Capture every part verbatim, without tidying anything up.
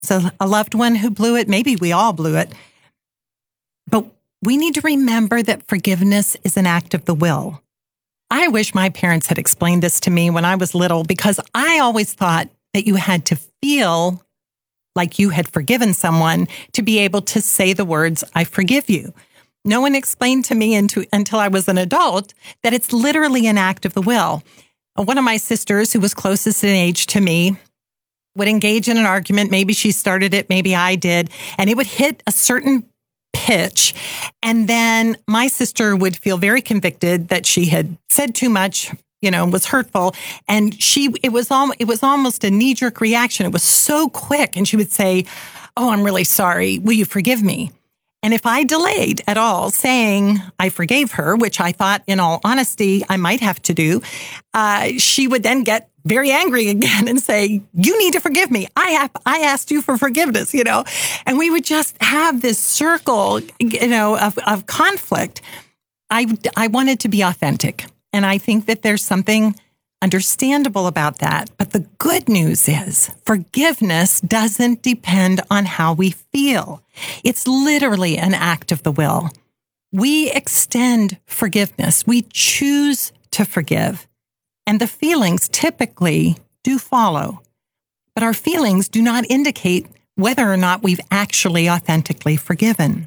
So a loved one who blew it, maybe we all blew it. But we need to remember that forgiveness is an act of the will. I wish my parents had explained this to me when I was little, because I always thought that you had to feel like you had forgiven someone to be able to say the words, I forgive you. No one explained to me into, until I was an adult that it's literally an act of the will. One of my sisters, who was closest in age to me, would engage in an argument. Maybe she started it, maybe I did, and it would hit a certain pitch. And then my sister would feel very convicted that she had said too much, you know, was hurtful. And she, it was all, it was almost a knee-jerk reaction. It was so quick. And she would say, oh, I'm really sorry. Will you forgive me? And if I delayed at all saying I forgave her, which I thought in all honesty I might have to do, uh, she would then get very angry again and say, you need to forgive me. I have, I asked you for forgiveness, you know, and we would just have this circle, you know, of, of conflict. I, I wanted to be authentic. And I think that there's something understandable about that. But the good news is forgiveness doesn't depend on how we feel. It's literally an act of the will. We extend forgiveness. We choose to forgive. And the feelings typically do follow. But our feelings do not indicate whether or not we've actually authentically forgiven.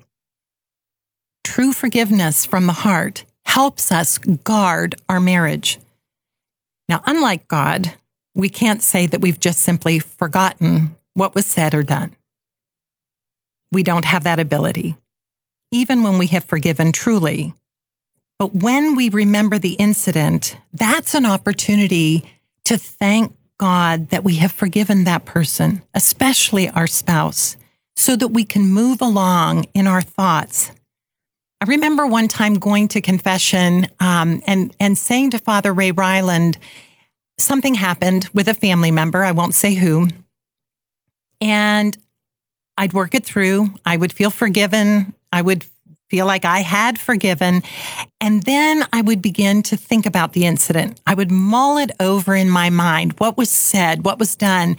True forgiveness from the heart helps us guard our marriage. Now, unlike God, we can't say that we've just simply forgotten what was said or done. We don't have that ability, even when we have forgiven truly. But when we remember the incident, that's an opportunity to thank God that we have forgiven that person, especially our spouse, so that we can move along in our thoughts. I remember one time going to confession um, and, and saying to Father Ray Ryland, something happened with a family member, I won't say who, and I'd work it through. I would feel forgiven. I would feel like I had forgiven. And then I would begin to think about the incident. I would mull it over in my mind, what was said, what was done.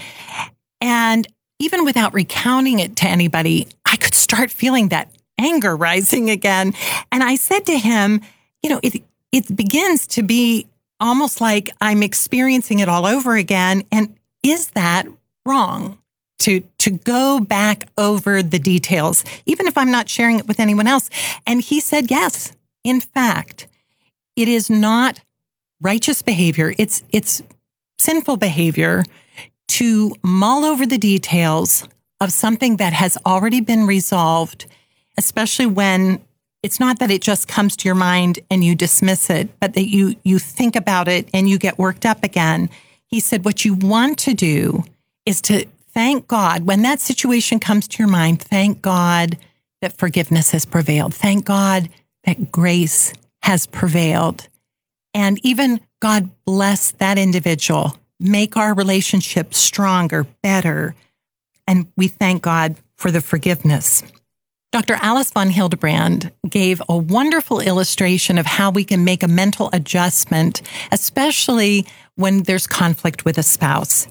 And even without recounting it to anybody, I could start feeling that anger rising again. And I said to him, you know, it it begins to be almost like I'm experiencing it all over again. And is that wrong? To to go back over the details, even if I'm not sharing it with anyone else. And he said, yes, in fact, it is not righteous behavior. It's it's sinful behavior to mull over the details of something that has already been resolved, especially when it's not that it just comes to your mind and you dismiss it, but that you you think about it and you get worked up again. He said, what you want to do is to thank God, when that situation comes to your mind, thank God that forgiveness has prevailed. Thank God that grace has prevailed. And even God bless that individual, make our relationship stronger, better. And we thank God for the forgiveness. Doctor Alice von Hildebrand gave a wonderful illustration of how we can make a mental adjustment, especially when there's conflict with a spouse.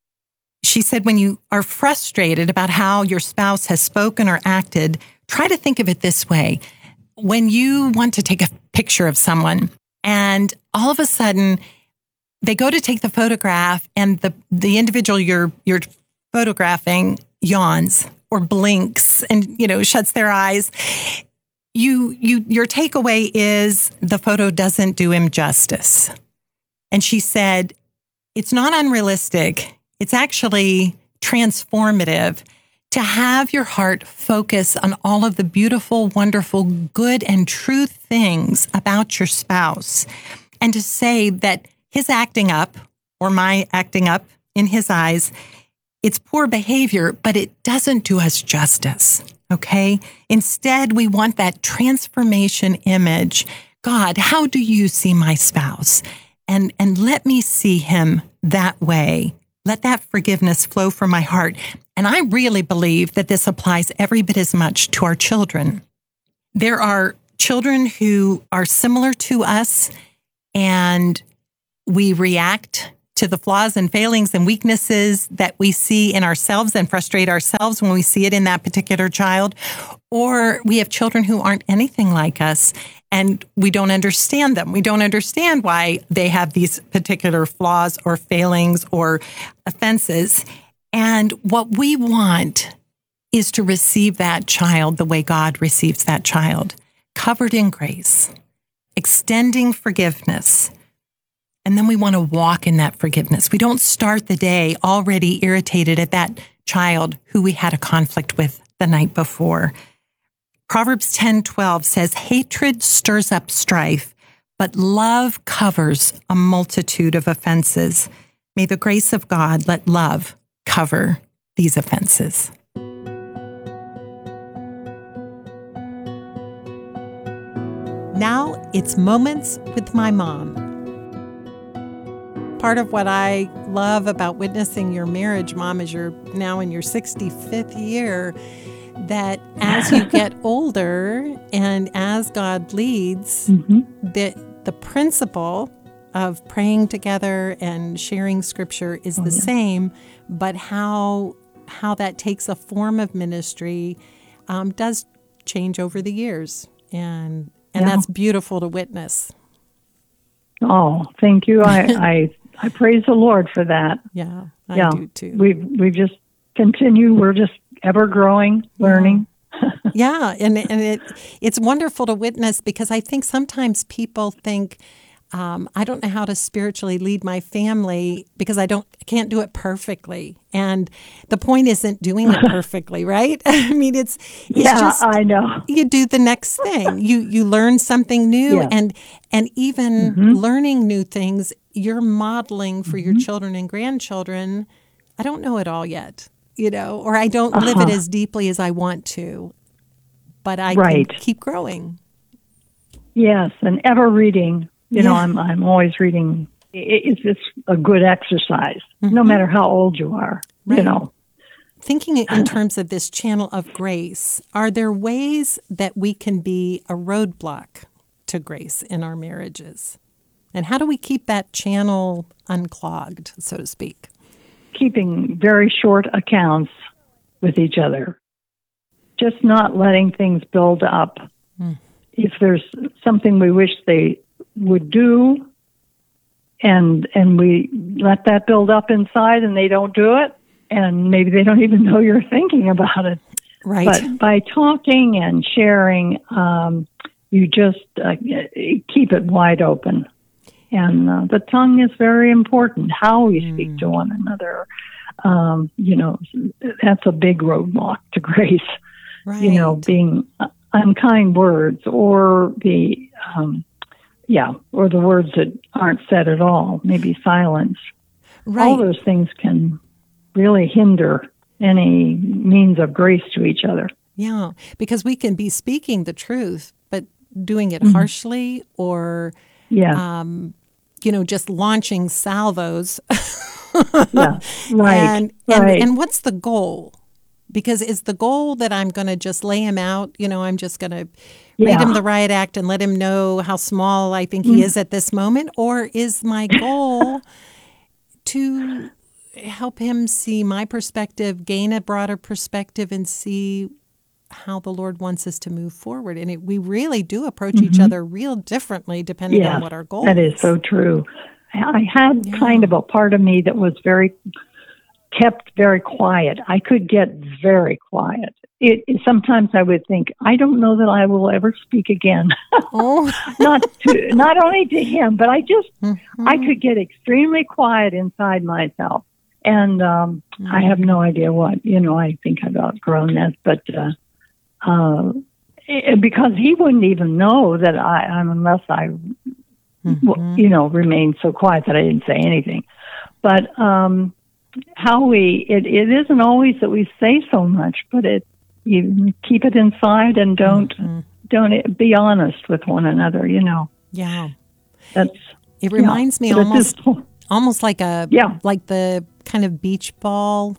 She said, when you are frustrated about how your spouse has spoken or acted, try to think of it this way. When you want to take a picture of someone and all of a sudden they go to take the photograph and the, the individual you're, you're photographing yawns or blinks and, you know, shuts their eyes, you, you, your takeaway is the photo doesn't do him justice. And she said, it's not unrealistic. It's actually transformative to have your heart focus on all of the beautiful, wonderful, good and true things about your spouse, and to say that his acting up or my acting up in his eyes, it's poor behavior, but it doesn't do us justice, okay? Instead, we want that transformation image. God, how do you see my spouse? And, and let me see him that way. Let that forgiveness flow from my heart. And I really believe that this applies every bit as much to our children. There are children who are similar to us, and we react to the flaws and failings and weaknesses that we see in ourselves and frustrate ourselves when we see it in that particular child. Or we have children who aren't anything like us and we don't understand them. We don't understand why they have these particular flaws or failings or offenses. And what we want is to receive that child the way God receives that child, covered in grace, extending forgiveness. And then we want to walk in that forgiveness. We don't start the day already irritated at that child who we had a conflict with the night before. Proverbs ten twelve says, hatred stirs up strife, but love covers a multitude of offenses. May the grace of God let love cover these offenses. Now it's Moments with my mom. Part of what I love about witnessing your marriage, Mom, is you're now in your sixty-fifth year, that as you get older and as God leads, mm-hmm. that the principle of praying together and sharing scripture is oh, the yeah. same, but how how that takes a form of ministry um, does change over the years. And and yeah. that's beautiful to witness. Oh, thank you. I, I I praise the Lord for that. Yeah, I yeah. do too. We we just continue. We're just ever growing, learning. Yeah, yeah. and and it it's wonderful to witness because I think sometimes people think, um, I don't know how to spiritually lead my family because I don't I can't do it perfectly. And the point isn't doing it perfectly, right? I mean, it's, it's yeah, just, I know. You do the next thing. You you learn something new, yeah. and and even mm-hmm. learning new things, you're modeling for mm-hmm. your children and grandchildren. I don't know it all yet, you know, or I don't uh-huh. live it as deeply as I want to, but I right. can keep growing. Yes, and ever reading. You yeah. know, I'm I'm always reading. It's just a good exercise, mm-hmm. no matter how old you are, right. you know. Thinking in terms of this channel of grace, are there ways that we can be a roadblock to grace in our marriages? And how do we keep that channel unclogged, so to speak? Keeping very short accounts with each other. Just not letting things build up. Mm. If there's something we wish they would do, and and we let that build up inside and they don't do it, and maybe they don't even know you're thinking about it. Right. But by talking and sharing, um, you just uh, keep it wide open. And uh, the tongue is very important, how we mm. speak to one another. Um, you know, that's a big roadblock to grace. Right. You know, being unkind words or the... Um, Yeah, or the words that aren't said at all, maybe silence. Right. All those things can really hinder any means of grace to each other. Yeah, because we can be speaking the truth, but doing it mm-hmm. harshly or, yeah. um, you know, just launching salvos. yeah, right, and, and, right. And what's the goal? Because is the goal that I'm going to just lay him out? You know, I'm just going to yeah. read him the riot act and let him know how small I think he mm. is at this moment? Or is my goal to help him see my perspective, gain a broader perspective, and see how the Lord wants us to move forward? And it, we really do approach mm-hmm. each other real differently depending yeah, on what our goal that is. That is so true. I had yeah. kind of a part of me that was very... kept very quiet. I could get very quiet. It, it sometimes I would think, I don't know that I will ever speak again. Oh. not to, not only to him, but I just mm-hmm. I could get extremely quiet inside myself, and um, mm-hmm. I have no idea what. You know, I think I've outgrown that, but uh, uh, it, because he wouldn't even know that I, unless I, mm-hmm. you know, remained so quiet that I didn't say anything. But um, how we, it, it isn't always that we say so much, but it, you keep it inside and don't, mm-hmm. don't be honest with one another, you know. Yeah. That's, it reminds yeah, me almost, this, almost like a, yeah. like the kind of beach ball.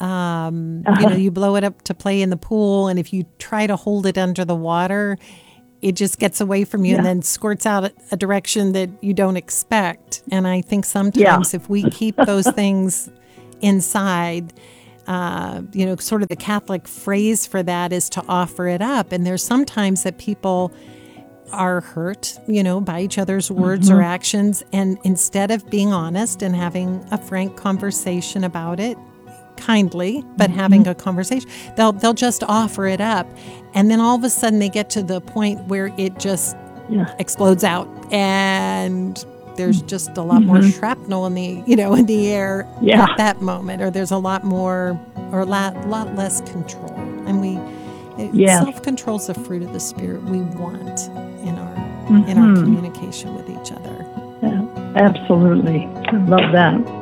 Um, uh-huh. you know, you blow it up to play in the pool, and if you try to hold it under the water, it just gets away from you Yeah. and then squirts out a, a direction that you don't expect. And I think sometimes Yeah. if we keep those things inside, uh, you know, sort of the Catholic phrase for that is to offer it up. And there's sometimes that people are hurt, you know, by each other's words Mm-hmm. or actions. And instead of being honest and having a frank conversation about it, kindly, but Mm-hmm. having a conversation, they'll they'll just offer it up. And then all of a sudden they get to the point where it just Yeah. explodes out, and there's just a lot more shrapnel in the, you know, in the air Yeah. at that moment, or there's a lot more or a lot, lot less control. And we it, Yes. self-control is the fruit of the Spirit we want in our in our Mhm. communication with each other. Yeah, absolutely. I love that.